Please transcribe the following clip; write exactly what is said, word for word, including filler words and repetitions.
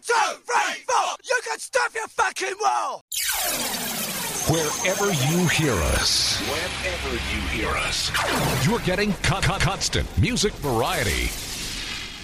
two, three, four. You can stop your fucking wall. Wherever you hear us, wherever you hear us, you're getting con- con- constant music variety.